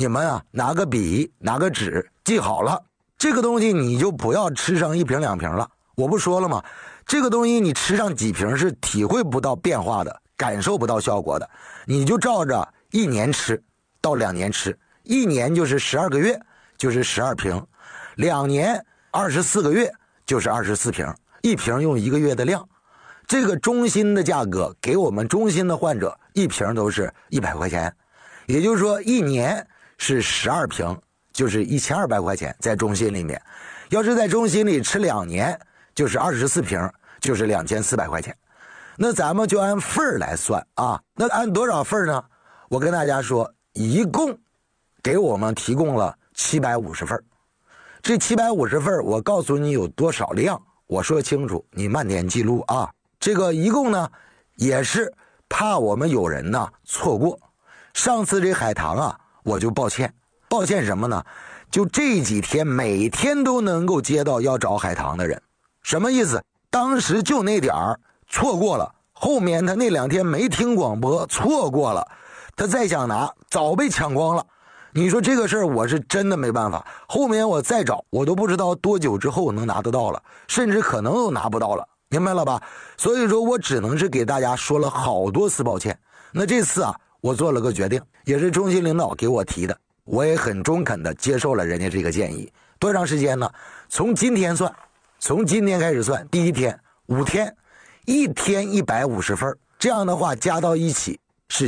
你们啊拿个笔拿个纸记好了，这个东西你就不要吃上1瓶2瓶了。我不说了吗？这个东西你吃上几瓶是体会不到变化的，感受不到效果的。你就照着1年吃到2年吃，1年就是12个月，就是12瓶；2年24个月就是24瓶，1瓶用1个月的量。这个中心的价格给我们中心的患者1瓶都是100块钱，也就是说1年是12瓶，就是1200块钱在中心里面。要是在中心里吃2年，就是24瓶，就是2400块钱。那咱们就按份来算啊，那按多少份呢？我跟大家说，一共给我们提供了750份。这750份我告诉你有多少量，我说清楚，你慢点记录啊。这个一共呢，也是怕我们有人呢错过。上次这海棠啊，我就抱歉什么呢？就这几天每天都能够接到要找海棠的人，什么意思？当时就那点儿错过了，后面他那2天没听广播错过了，他再想拿早被抢光了。你说这个事儿我是真的没办法，后面我再找我都不知道多久之后能拿得到了，甚至可能都拿不到了，明白了吧？所以说我只能是给大家说了好多次抱歉。那这次啊，我做了个决定，也是中心领导给我提的，我也很中肯的接受了人家这个建议。多长时间呢？从今天算，从今天开始算，第1天5天，1天150份，这样的话加到一起是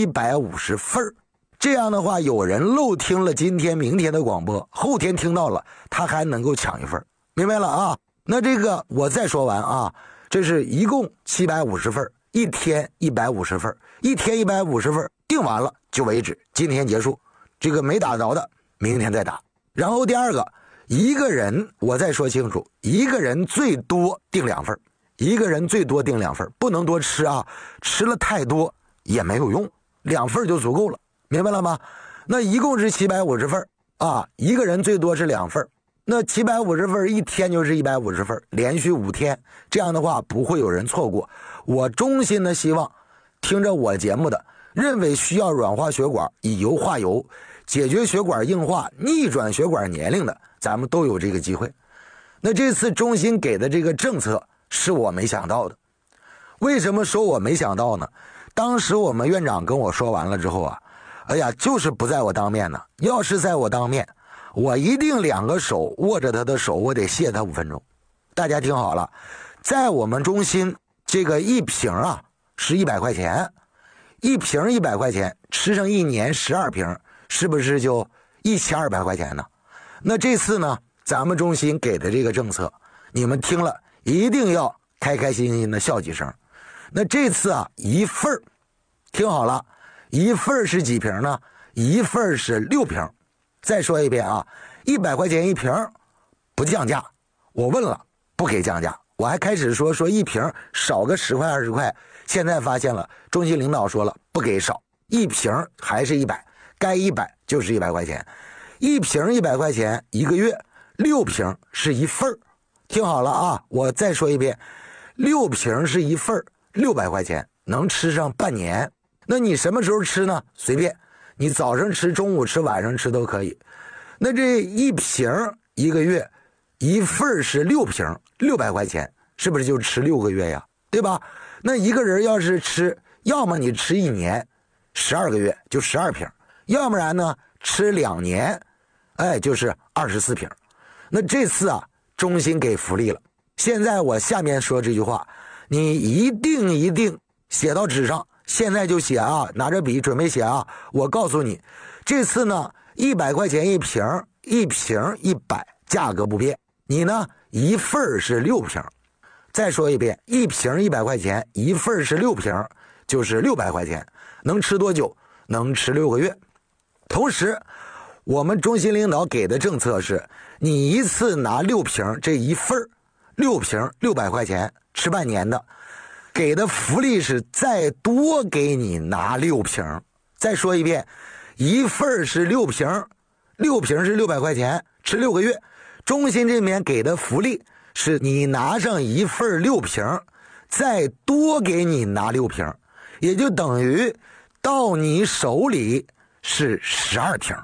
750份。这样的话有人漏听了今天明天的广播，后天听到了他还能够抢1份，明白了啊？那这个我再说完啊，这是一共750份，1天150份，1天150份，定完了就为止，今天结束。这个没打着的明天再打。然后第二个，一个人我再说清楚，一个人最多定2份，一个人最多定2份，不能多吃啊，吃了太多也没有用，2份就足够了，明白了吗？那一共是750份啊，一个人最多是2份，那750份1天就是150份，连续5天，这样的话不会有人错过。我衷心的希望听着我节目的，认为需要软化血管以油化油，解决血管硬化逆转血管年龄的，咱们都有这个机会。那这次中心给的这个政策是我没想到的。为什么说我没想到呢？当时我们院长跟我说完了之后啊，哎呀，就是不在我当面呢，要是在我当面，我一定2个手握着他的手，我得谢他5分钟。大家听好了，在我们中心这个1瓶啊是100块钱，1瓶100块钱，吃上1年12瓶，是不是就1200块钱呢？那这次呢，咱们中心给的这个政策，你们听了一定要开开心心的笑几声。那这次啊，1份，听好了，1份是几瓶呢？1份是6瓶。再说一遍啊，100块钱1瓶，不降价。我问了，不给降价。我还开始说1瓶少个10块20块，现在发现了，中心领导说了不给少，1瓶还是100，该100就是100块钱。1瓶100块钱1个月，6瓶是1份。听好了啊，我再说一遍，6瓶是1份，600块钱能吃上半年。那你什么时候吃呢？随便，你早上吃、中午吃、晚上吃都可以。那这1瓶1个月，1份是6瓶，600块钱，是不是就吃6个月呀？对吧？那一个人要是吃，要么你吃1年12个月就12瓶，要不然呢吃2年，哎，就是24瓶。那这次啊，中心给福利了。现在我下面说这句话，你一定写到纸上，现在就写啊，拿着笔准备写啊。我告诉你，这次呢100块钱1瓶，1瓶100，价格不变。你呢1份是6瓶。再说一遍，1瓶100块钱，1份是6瓶，就是600块钱。能吃多久？能吃6个月。同时我们中心领导给的政策是，你一次拿6瓶，这1份6瓶600块钱，吃半年的，给的福利是再多给你拿6瓶。再说一遍，1份是6瓶，6瓶是600块钱，吃6个月。中心这边给的福利是你拿上1份6瓶，再多给你拿6瓶，也就等于到你手里是12瓶。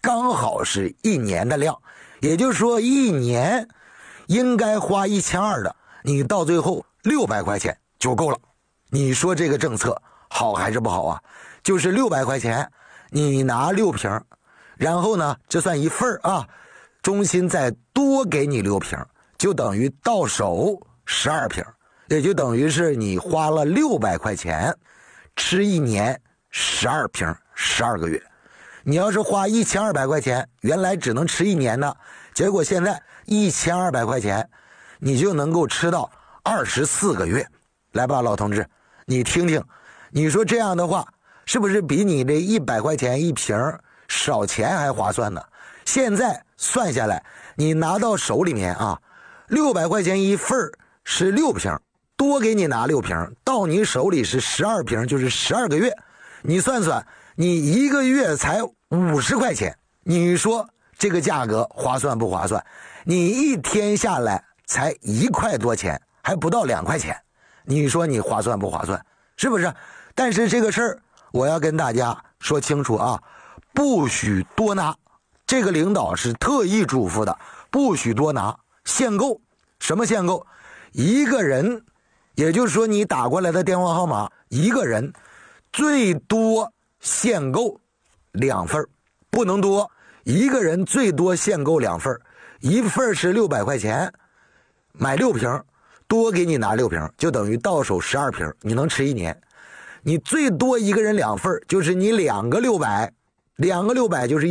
刚好是1年的量，也就是说1年应该花1200的，你到最后600块钱就够了。你说这个政策好还是不好啊？就是600块钱你拿6瓶，然后呢这算一份啊，中心再多给你6瓶，就等于到手12瓶，也就等于是你花了600块钱吃1年12瓶12个月。你要是花1200块钱，原来只能吃1年的，结果现在1200块钱你就能够吃到24个月。来吧老同志，你听听，你说这样的话是不是比你这100块钱一瓶少钱还划算呢？现在算下来，你拿到手里面啊，600块钱一份是6瓶，多给你拿6瓶，到你手里是12瓶，就是12个月。你算算，你1个月才50块钱，你说这个价格划算不划算？你一天下来才1块多钱，还不到2块钱，你说你划算不划算？是不是？但是这个事儿我要跟大家说清楚啊，不许多拿。这个领导是特意嘱咐的，不许多拿，限购。什么限购？一个人，也就是说你打过来的电话号码，一个人最多限购2份，不能多。一个人最多限购2份，一份是600块钱，买6瓶，多给你拿6瓶，就等于到手12瓶，你能吃1年。你最多一个人2份，就是你2个600，2个600就是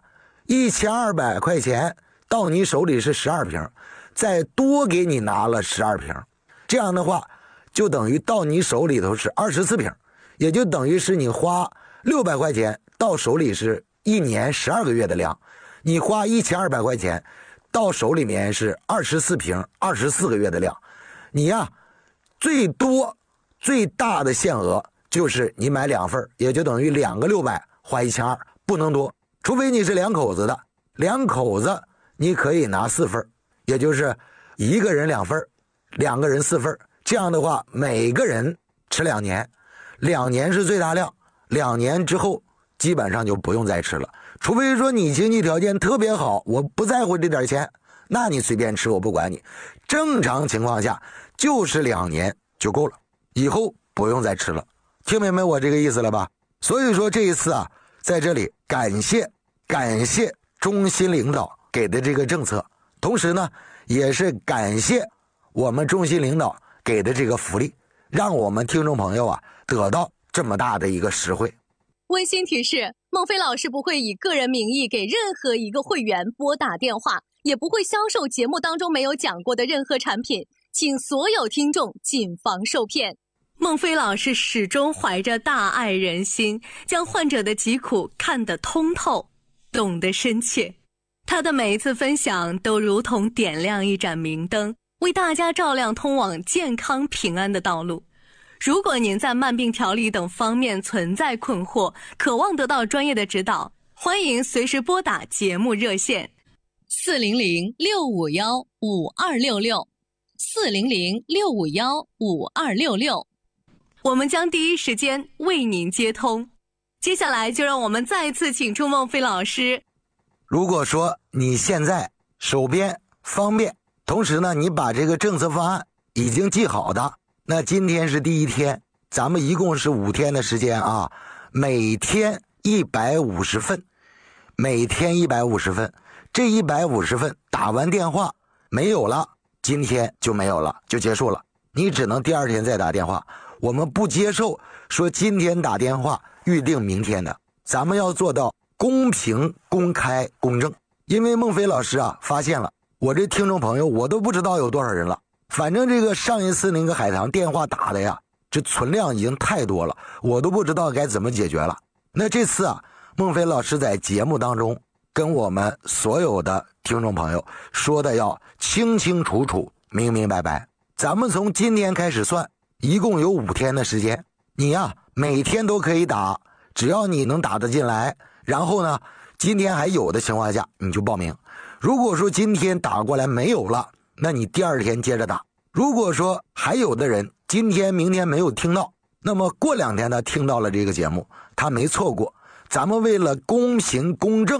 1200块钱，到你手里是12瓶，再多给你拿了12瓶，这样的话就等于到你手里头是24瓶，也就等于是你花600块钱到手里是1年12个月的量，你花1200块钱到手里面是24瓶24个月的量。你呀最多最大的限额就是你买2份，也就等于2个600花1200，不能多。除非你是2口子的，2口子你可以拿4份，也就是一个人2份，2个人4份，这样的话每个人吃2年，2年是最大量，2年之后基本上就不用再吃了。除非说你经济条件特别好，我不在乎这点钱，那你随便吃我不管你。正常情况下就是2年就够了，以后不用再吃了。听明白我这个意思了吧？所以说这一次啊，在这里感谢中心领导给的这个政策，同时呢也是感谢我们中心领导给的这个福利，让我们听众朋友啊得到这么大的一个实惠。 温馨提示，孟非老师不会以个人名义给任何一个会员拨打电话，也不会销售节目当中没有讲过的任何产品，请所有听众谨防受骗。孟非老师始终怀着大爱人心，将患者的疾苦看得通透，懂得深切。他的每一次分享都如同点亮一盏明灯，为大家照亮通往健康平安的道路。如果您在慢病调理等方面存在困惑，渴望得到专业的指导，欢迎随时拨打节目热线400-651-5266 400-651-5266，我们将第一时间为您接通。接下来就让我们再次请出孟非老师。 如果说你现在手边方便，同时呢你把这个政策方案已经记好的，那今天是第1天，咱们一共是5天的时间啊，每天150份，每天150份，这150份打完电话没有了，今天就没有了，就结束了，你只能第2天再打电话。我们不接受说今天打电话预定明天的，咱们要做到公平、公开、公正。因为孟非老师啊发现了，我这听众朋友我都不知道有多少人了，反正这个上一次那个海棠电话打的呀，这存量已经太多了，我都不知道该怎么解决了。那这次啊，孟非老师在节目当中跟我们所有的听众朋友说的要清清楚楚、明明白白。咱们从今天开始算，一共有5天的时间，你呀每天都可以打，只要你能打得进来，然后呢今天还有的情况下你就报名。如果说今天打过来没有了，那你第2天接着打。如果说还有的人今天明天没有听到，那么过2天他听到了这个节目，他没错过。咱们为了公平公正，